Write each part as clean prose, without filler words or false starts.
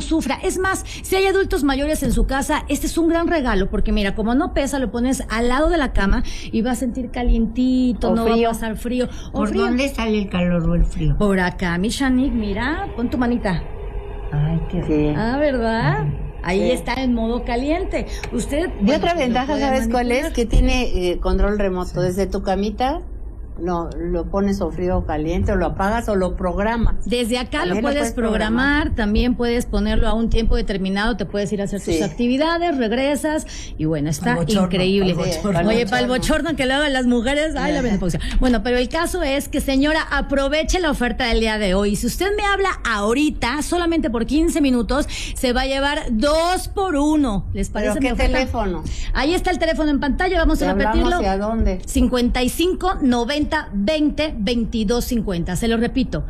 sufra. Es más, si hay adultos mayores en su casa, este es un gran regalo, porque mira, como no pesa, lo pones al lado de la cama y va a sentir calientito, o no frío. va a pasar frío. ¿Por dónde sale el calor o el frío? Por acá, mi Shanique, mira, pon tu manita. Ay, qué rico. Ah, ¿verdad? Ahí está en modo caliente. Usted... Y otra ventaja, ¿sabes cuál es? Que tiene control remoto. Desde tu camita lo pones o frío o caliente, o lo apagas o lo programas. Desde acá También lo puedes programar, también puedes ponerlo a un tiempo determinado, te puedes ir a hacer tus actividades, regresas, y bueno, está increíble. Oye, para el bochorno que lo hagan las mujeres, ay, la menopausia. Bueno, pero el caso es que, señora, aproveche la oferta del día de hoy. Si usted me habla ahorita, solamente por 15 minutos, se va a llevar 2 por 1. ¿Les parece? ¿Pero qué teléfono? Ahí está el teléfono en pantalla, vamos a repetirlo. ¿Hacia dónde? 55 90 20 22 50. Se lo repito,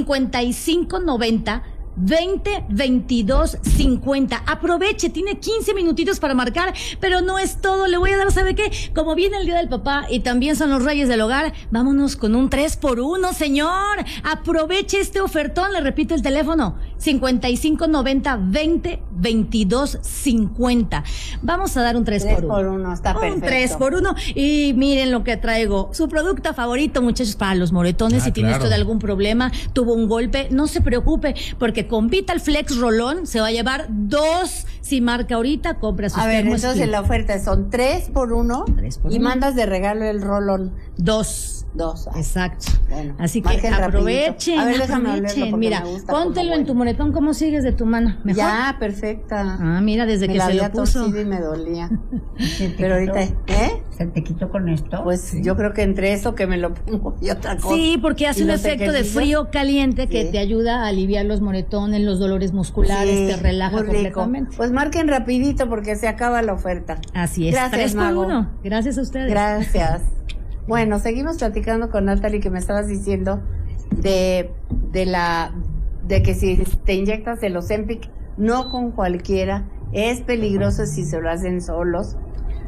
55 90 20 22 50. Aproveche, tiene 15 minutitos para marcar, pero no es todo. Le voy a dar, ¿sabe qué? Como viene el Día del Papá y también son los Reyes del Hogar, vámonos con un 3 por 1, señor. Aproveche este ofertón. Le repito el teléfono, 55 90 20 22 50. Vamos a dar un 3 por 1. 3 por 1, está perfecto. Un 3 por 1. Y miren lo que traigo. Su producto favorito, muchachos, para los moretones. Si tiene usted algún problema, tuvo un golpe, no se preocupe, porque con Vital Flex Rolón se va a llevar 2 si marca ahorita, compra sus termos. Entonces la oferta son 3 por 1 y mandas de regalo el rolón. 2. Exacto. Bueno, así que aprovechen. A ver, déjame aprovechen. Mira, póntelo en tu moretón. ¿Cómo sigues de tu mano? ¿Mejor? Ya, perfecta. Ah, mira, desde que se lo puso. Y me dolía. Pero ahorita, ¿Se te quitó con esto? Pues yo creo que entre eso que me lo pongo y otra cosa. Sí, porque hace un efecto de frío caliente que te ayuda a aliviar los moretones, los dolores musculares, te relaja completamente. Pues marquen rapidito porque se acaba la oferta. Así es. Gracias, 3 por 1. Gracias a ustedes. Gracias. Bueno, seguimos platicando con Natalie, que me estabas diciendo de que si te inyectas el Ozempic, no con cualquiera, es peligroso si se lo hacen solos.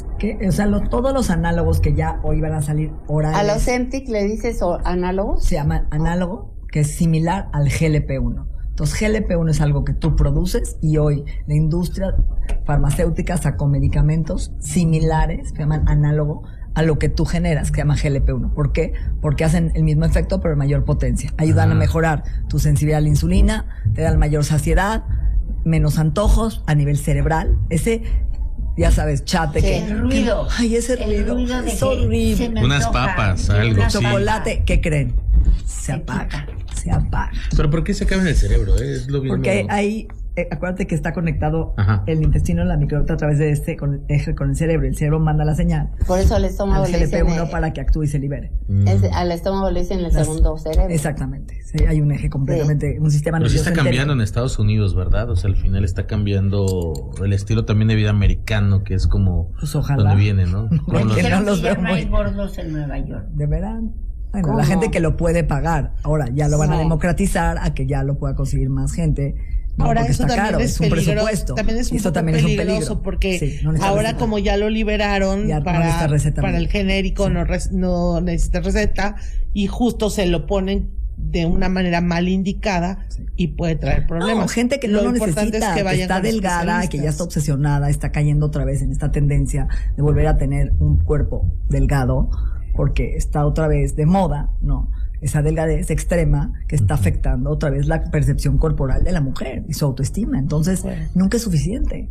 O sea, todos los análogos que ya hoy van a salir orales. ¿Al Ozempic le dices análogos? Se llama análogo, que es similar al GLP-1. Entonces, GLP-1 es algo que tú produces y hoy la industria farmacéutica sacó medicamentos similares, que llaman análogo, a lo que tú generas, que se llama GLP-1. ¿Por qué? Porque hacen el mismo efecto, pero en mayor potencia. Ayudan a mejorar tu sensibilidad a la insulina, te dan mayor saciedad, menos antojos a nivel cerebral. Ese, ya sabes, chate. El ruido. Ay, ese ruido es horrible. Unas papas, algo así. Chocolate, ¿qué creen? Se apaga. ¿Pero por qué se acaba en el cerebro? Es lo mismo. Porque ahí, acuérdate que está conectado el intestino, la microbiota a través de este eje con el cerebro. El cerebro manda la señal. Por eso al estómago le dicen GLP-1 para que actúe y se libere. Al estómago le dicen el segundo cerebro. Exactamente. Sí, hay un eje completamente, un sistema nervioso. Pero sí está cambiando en Estados Unidos, ¿verdad? O sea, al final está cambiando el estilo también de vida americano, que es como donde viene, ¿no? Porque no los veo muy gordos en Nueva York. De verano. Bueno, la gente que lo puede pagar. Ahora ya lo van a democratizar a que ya lo pueda conseguir más gente. No, ahora eso está también caro, es un peligroso, presupuesto. también es un eso poco también peligroso, es un peligro. porque no ahora receta. Como ya lo liberaron ya para el genérico, no necesita receta, y justo se lo ponen de una manera mal indicada y puede traer problemas. No, gente que no lo necesita, que está delgada, que ya está obsesionada, está cayendo otra vez en esta tendencia de volver a tener un cuerpo delgado, porque está otra vez de moda, ¿no? Esa delgadez extrema que está afectando otra vez la percepción corporal de la mujer y su autoestima. Entonces, nunca es suficiente.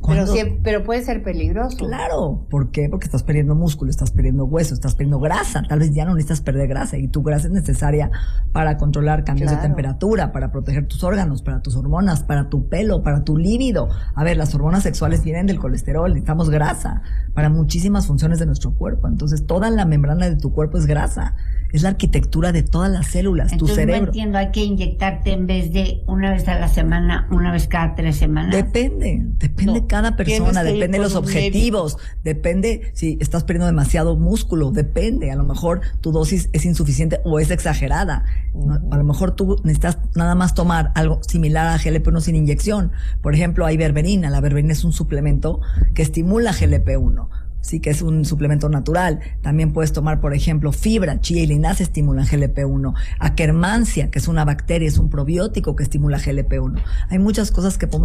Pero puede ser peligroso. Claro. ¿Por qué? Porque estás perdiendo músculo, estás perdiendo hueso, estás perdiendo grasa. Tal vez ya no necesitas perder grasa, y tu grasa es necesaria para controlar cambios de temperatura, para proteger tus órganos, para tus hormonas, para tu pelo, para tu líbido. A ver, las hormonas sexuales vienen del colesterol, necesitamos grasa para muchísimas funciones de nuestro cuerpo. Entonces, toda la membrana de tu cuerpo es grasa. Es la arquitectura de todas las células. Entonces, tu cerebro. No entiendo, hay que inyectarte en vez de una vez a la semana, una vez cada 3 semanas. Depende cada persona, depende de los objetivos, depende si estás perdiendo demasiado músculo, depende, a lo mejor tu dosis es insuficiente o es exagerada. A lo mejor tú necesitas nada más tomar algo similar a GLP-1 sin inyección. Por ejemplo, hay berberina. La berberina es un suplemento que estimula GLP-1. Sí, que es un suplemento natural. También puedes tomar, por ejemplo, fibra, chía y linaza estimulan GLP-1. Akkermansia, que es una bacteria, es un probiótico que estimula GLP-1. Hay muchas cosas que podemos